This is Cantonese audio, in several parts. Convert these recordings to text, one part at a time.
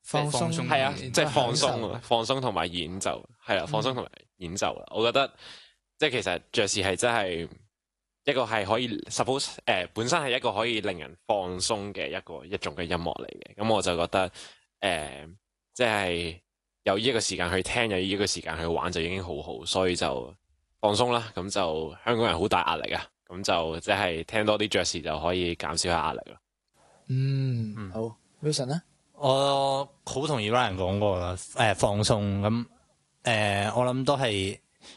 放鬆係啊，即係放鬆同埋演奏，係啦，放鬆同埋演奏啦。我覺得即係其實爵士係真係一個係可以 suppose 本身係一個可以令人放鬆嘅一種嘅音樂嚟嘅。咁我就覺得即係有呢一個時間去聽，有呢一個時間去玩就已經好好，所以就放鬆啦。咁就香港人好大壓力啊，咁就即係聽多啲爵士就可以減少下壓力咯。 好 Wilson 咧， 我好同意 Ryan 講過啦，放鬆咁，我諗都係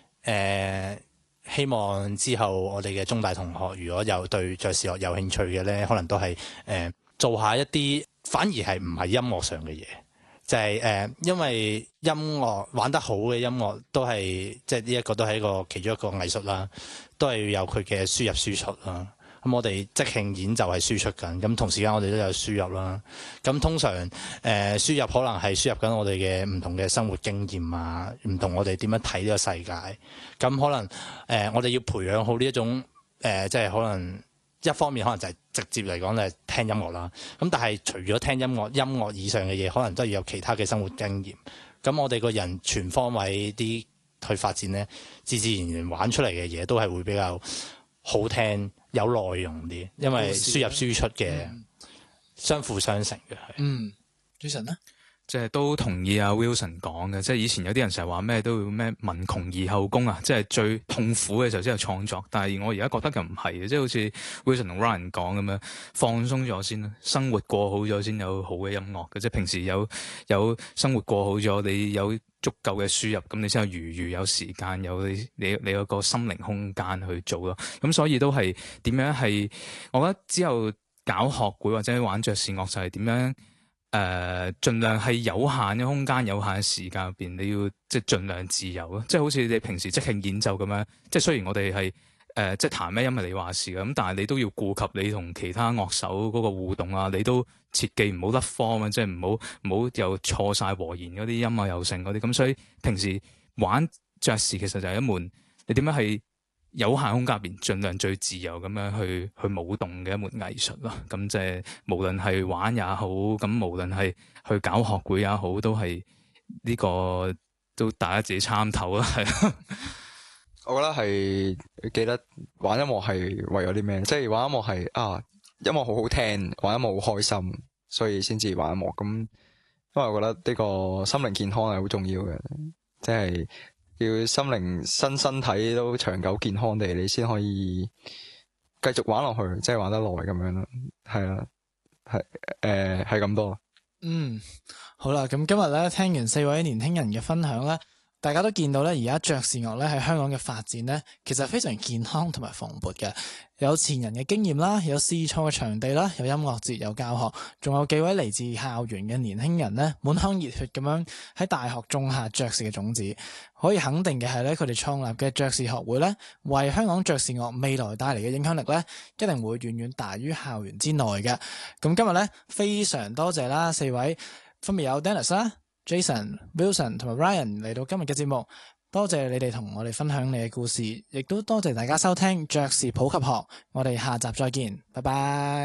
希望之後我哋嘅中大同學如果有對爵士樂有興趣嘅咧，可能都係做下一啲反而係唔係音樂上嘅嘢，就係因為音樂玩得好嘅音樂都係即係呢一個都係一個其中一個藝術啦，都係要有佢嘅輸入輸出啦。咁我哋即興演奏係輸出緊，咁同時間我哋都有輸入啦。咁通常輸入可能係輸入緊我哋嘅唔同嘅生活經驗啊，唔同我哋點樣睇呢個世界。咁可能我哋要培養好呢一種即係可能一方面可能就係直接嚟講就係聽音樂啦。咁但係除咗聽音樂以上嘅嘢，可能都要有其他嘅生活經驗。咁我哋個人全方位啲去發展咧，自然玩出嚟嘅嘢都係會比較好聽。有內容啲，因為輸入輸出嘅相輔相成嘅。 Jason 咧， 即係都同意阿 Wilson 講嘅，即係以前有啲人成日話咩都要咩文窮而後工啊，即係最痛苦嘅時候先有創作。但係我而家覺得就唔係嘅，即係好似 Wilson 同 Ryan 講咁樣，放鬆咗先啦，生活過好咗先有好嘅音樂嘅。即係平時有生活過好咗，你有足夠嘅輸入，咁你先有餘有時間，有你有個心靈空間去做咯。咁所以都係點樣係？我覺得之後搞學會或者玩爵士樂就係點樣？盡量係有限嘅空間、有限嘅時間入邊，你要即係盡量自由咯。即係好似你平時即興演奏咁樣，即係雖然我哋係即係彈咩音係你話事嘅，咁但係你都要顧及你同其他樂手嗰個互動啊，你都切記唔好甩 form 啊，即係唔好又錯晒和弦嗰啲音啊，又成嗰啲。咁所以平時玩爵士其實就係一門你點樣係有限空間入邊，盡量最自由咁樣去舞動嘅一門藝術咯。咁即係無論係玩也好，咁無論係去搞學會也好，都係呢個都大家自己參透啦。係。 我覺得係記得玩音樂係為咗啲咩？即係玩音樂係音樂好好聽，玩音樂好開心，所以先至玩音樂。咁因為我覺得呢個心靈健康係好重要嘅，即係。要心靈身體都長久健康地，你先可以繼續玩落去，即係玩得耐咁樣咯。係啊，係咁多。 好啦，咁今日咧聽完4位年輕人嘅分享咧，大家都見到咧而家爵士樂咧喺香港嘅發展咧，其實非常健康同埋蓬勃嘅。有前人嘅經驗啦，有試錯嘅場地啦，有音樂節，有教學，仲有幾位嚟自校園嘅年輕人咧，滿腔熱血咁樣喺大學種下爵士嘅種子。可以肯定嘅係咧，佢哋創立嘅爵士學會咧，為香港爵士樂未來帶嚟嘅影響力咧，一定會遠遠大於校園之內嘅。咁今日咧非常多謝啦，4位分別有 Dennis 啦、Jason、Wilson 同埋 Ryan 嚟到今日嘅節目。多謝你哋同我哋分享你嘅故事，亦都多謝大家收聽爵士普及學。我哋下集再見，拜拜。